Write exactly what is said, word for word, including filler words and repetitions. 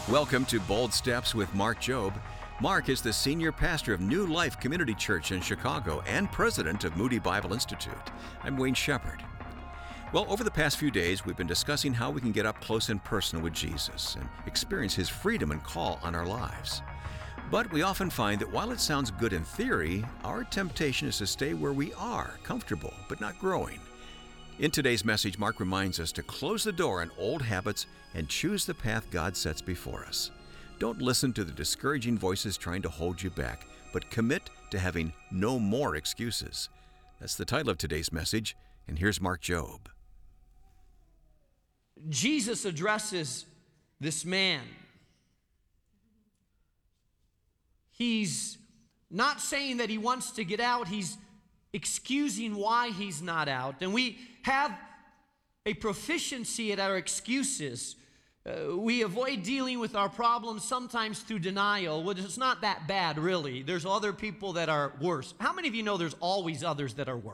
Welcome to Bold Steps with Mark Jobe. Mark is the senior pastor of New Life Community Church in Chicago and president of Moody Bible Institute. I'm Wayne Shepherd. Well, over the past few days, we've been discussing how we can get up close and personal with Jesus and experience His freedom and call on our lives. But we often find that while it sounds good in theory, our temptation is to stay where we are, comfortable, but not growing. In today's message, Mark reminds us to close the door on old habits and choose the path God sets before us. Don't listen to the discouraging voices trying to hold you back, but commit to having no more excuses. That's the title of today's message, and here's Mark Jobe. Jesus addresses this man. He's not saying that he wants to get out. He's excusing why he's not out. And we have a proficiency at our excuses. Uh, we avoid dealing with our problems sometimes through denial, which is not that bad, really. There's other people that are worse. How many of you know there's always others that are worse?